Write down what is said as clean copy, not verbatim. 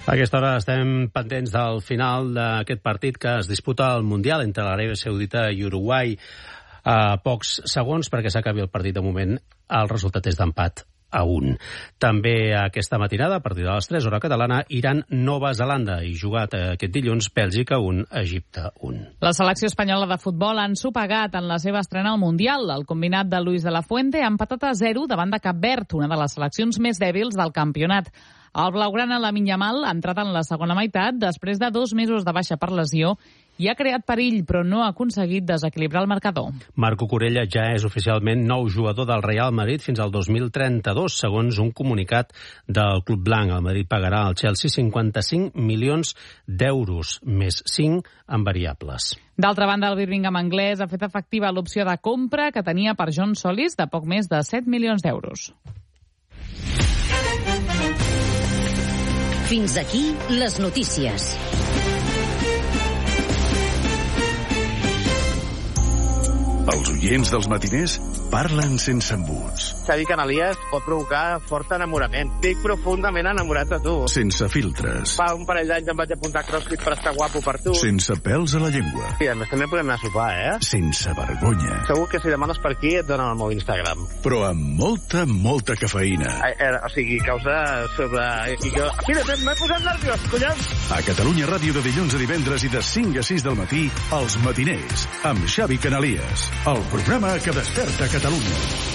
A aquesta hora estem pendents del final d'aquest partit que es disputa al Mundial entre l'Aràbia Saudita i Uruguai. A pocs segons perquè s'acabi el partit, de moment el resultat és d'empat a 1. També aquesta matinada, a partir de les 3, hora catalana, Iran-Nova Zelanda i jugat aquest dilluns, Bèlgica 1, Egipte 1. La selecció espanyola de futbol ha ensopegat en la seva estrena al Mundial. El combinat de Luis de la Fuente ha empatat a 0 davant de Cap Verd, una de les seleccions més dèbils del campionat. El blaugrana Lamine Yamal ha entrat en la segona meitat després de 2 mesos de baixa per lesió i ha creat perill, però no ha aconseguit desequilibrar el marcador. Marco Corella ja és oficialment nou jugador del Real Madrid fins al 2032, segons un comunicat del Club Blanc. El Madrid pagarà al Chelsea 55 milions d'euros, més 5 en variables. D'altra banda, el Birmingham anglès ha fet efectiva l'opció de compra que tenia per John Solis de poc més de 7 milions d'euros. Fins aquí les notícies. Els oients dels matiners parlen sense embuts. Xavi Canalies pot provocar fort enamorament. Estic profundament enamorat de tu. Sense filtres. Fa un parell d'anys em vaig apuntar a CrossFit per estar guapo per tu. Sense pèls a la llengua. I a més també podem anar a sopar, Sense vergonya. Segur que si demanes per aquí et donen el meu Instagram. Però amb molta cafeïna. O sigui, causa sobre... Mira, m'he posat nerviós, collons! A Catalunya Ràdio de dilluns a divendres i de 5 a 6 del matí, Els Matiners, amb Xavi Canalies. El programa que desperta Catalunya.